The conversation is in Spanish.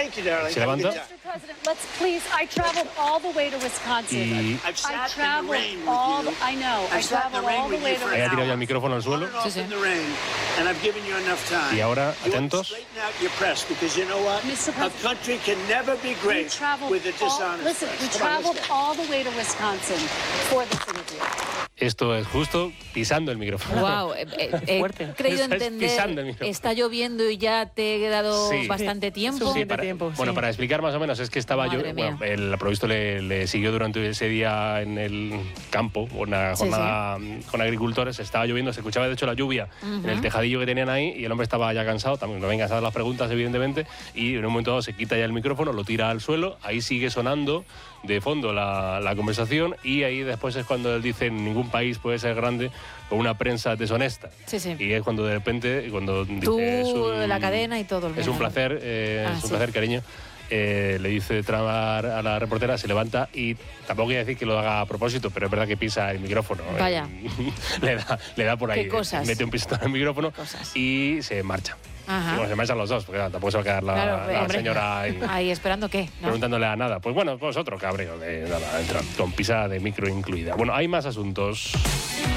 Thank you, darling. Se levanta. Mr. President, let's please. I traveled all the way to Wisconsin. Y I've sat I in the traveled rain with all. you. I know. I I've sat in the traveled rain all the with way you to for Ahí ha an tirado ya el hour. micrófono al suelo. On and off Sí, sí. in the rain, and I've given you enough time. Y ahora, You want to atentos. straighten out your press, because you know what? Mr. A President, country can never be We great traveled with a dishonest listen, we press. Come on, traveled let's go. all the way to Wisconsin for this interview. Esto es justo pisando el micrófono. Wow, Fuerte. he creído Estás pisando el entender, micrófono. está lloviendo y ya te he dado Sí. bastante tiempo. Suficiente tiempo, Bueno, sí. para explicar más o menos, es que estaba Madre yo. mía. Bueno, el provisto le siguió durante ese día en el campo, una Sí, jornada con agricultores. Estaba lloviendo, se escuchaba de hecho la lluvia en el tejadillo que tenían ahí, y el hombre estaba ya cansado, también no habían cansado las preguntas, evidentemente, y en un momento dado se quita ya el micrófono, lo tira al suelo, ahí sigue sonando de fondo la conversación, y ahí después es cuando él dice: ningún país puede ser grande con una prensa deshonesta. Sí, sí. Y es cuando de repente, cuando dice, Tú, es un- la cadena y todo el mundo. es un placer, es un sí. placer, cariño. Le dice Trump a la reportera, se levanta, y tampoco quiere decir que lo haga a propósito, pero es verdad que pisa el micrófono. Vaya. Le da por ahí. Qué cosas. Mete un pistón en el micrófono Cosas. y se marcha. Ajá. Y bueno, se marchan los dos, porque claro, tampoco se va a quedar la, Claro, la hombre. señora ahí Ahí esperando qué, ¿no? preguntándole a nada. Pues bueno, pues otro cabreo de nada, con pisa de micro incluida. Bueno, hay más asuntos.